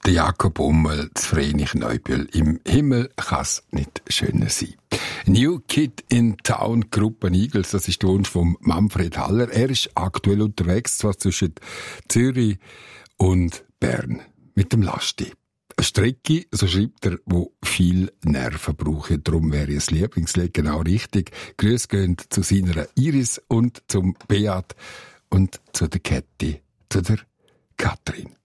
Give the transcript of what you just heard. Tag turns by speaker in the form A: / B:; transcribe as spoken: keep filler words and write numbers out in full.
A: der Jakob Ummel, das Vreni Kneubühl. Im Himmel kann's nicht schöner sein. New Kid in Town, Gruppe Eagles, das ist der Wunsch von Manfred Haller. Er ist aktuell unterwegs, zwar zwischen Zürich und Bern, mit dem Lasti. Eine Strecke, so schreibt er, wo viel Nerven brauchen. Darum wäre es Lieblingslied genau richtig. Grüß gehen zu seiner Iris und zum Beat und zu der Käthi, zu der Katrin.